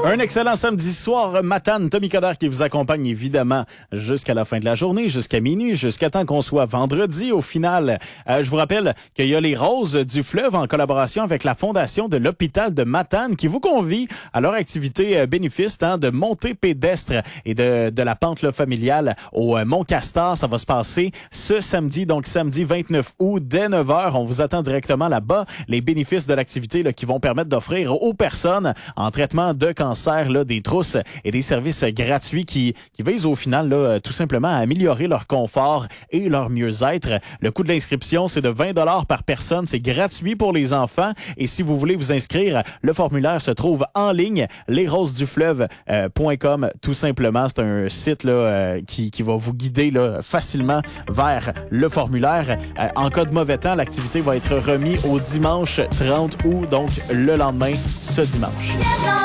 Un excellent samedi soir, Matane, Tommy Coderre qui vous accompagne évidemment jusqu'à la fin de la journée, jusqu'à minuit, jusqu'à temps qu'on soit vendredi. Au final, je vous rappelle qu'il y a les Roses du Fleuve en collaboration avec la Fondation de l'Hôpital de Matane qui vous convie à leur activité bénéfice de montée pédestre et de la pente familiale au Mont-Castor. Ça va se passer ce samedi, donc samedi 29 août dès 9h. On vous attend directement là-bas. Les bénéfices de l'activité qui vont permettre d'offrir aux personnes en traitement de cancer des trousses et des services gratuits qui visent au final tout simplement à améliorer leur confort et leur mieux-être. Le coût de l'inscription, c'est de 20 $ par personne. C'est gratuit pour les enfants. Et si vous voulez vous inscrire, le formulaire se trouve en ligne, lesrosesdufleuve.com tout simplement. C'est un site qui va vous guider facilement vers le formulaire. En cas de mauvais temps, l'activité va être remise au dimanche 30 août, donc le lendemain, ce dimanche.